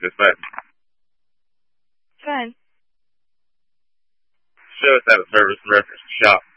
This button. Fine. Show us how the service reference shop